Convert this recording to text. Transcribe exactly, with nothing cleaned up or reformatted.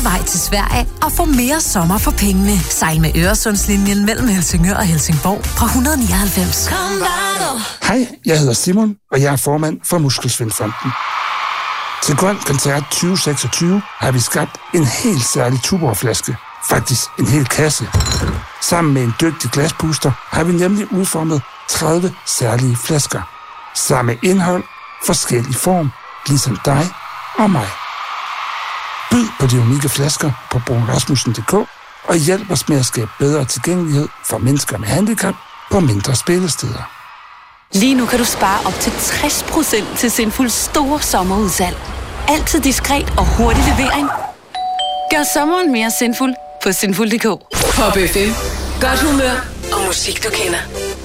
korte vej til Sverige og få mere sommer for pengene. Sejl med Øresundslinjen mellem Helsingør og Helsingborg fra et hundrede nioghalvfems. Hej, jeg hedder Simon, og jeg er formand for Muskelsvindfonden. Til Grøn Koncert tyve seksogtyve har vi skabt en helt særlig Tuborg-flaske. Faktisk en hel kasse. Sammen med en dygtig glaspuster har vi nemlig udformet tredive særlige flasker. Samme indhold, forskellig form, ligesom dig og mig. Byd på de unikke flasker på bruunrasmussen punktum d k og hjælp os med at skabe bedre tilgængelighed for mennesker med handicap på mindre spillesteder. Lige nu kan du spare op til tres procent til Sinfuls store sommerudsalg. Altid diskret og hurtig levering. Gør sommeren mere sinful på sinful punktum d k. Pop F M. Godt humør og musik, du kender.